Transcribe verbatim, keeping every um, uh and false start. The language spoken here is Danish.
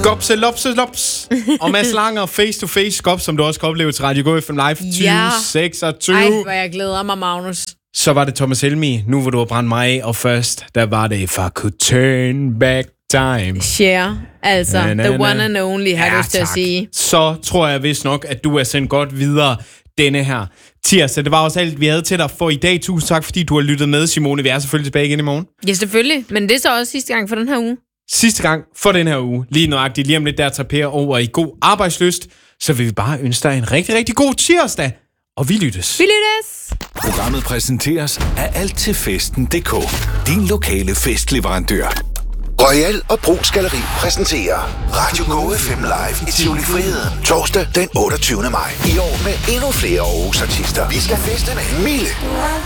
Gopse, lopse, lops. Og Mads Langer, face to face skop, som du også kan opleve til Radio Go F M Live tyve seksogtyve. Ej, hvor jeg glæder mig, Magnus. Så var det Thomas Helmig, nu hvor du har brændt mig af, og først, der var det If I Could Turn Back Time. Share, altså, na, na, the one and only, har ja, jeg lyst til at sige. Så tror jeg vist nok, at du er sendt godt videre denne her tirsdag. Det var også alt, vi havde til dig for i dag. Tusind tak, fordi du har lyttet med, Simone. Vi er selvfølgelig tilbage igen i morgen. Ja, selvfølgelig, men det er så også sidste gang for den her uge. Sidste gang for den her uge. Lige nøjagtigt, lige om lidt, der tager Per over i god arbejdslyst. Så vil vi bare ønske dig en rigtig, rigtig god tirsdag. Og vi lyttes. Vi lyttes! Programmet præsenteres af alt til festen punktum d k. Din lokale festleverandør. Royal og Brugs Galleri præsenterer Radio Go F M Live i Tivoli Friheden. Torsdag den otteogtyvende maj. I år med endnu flere Aarhus artister. Vi skal feste med Mille,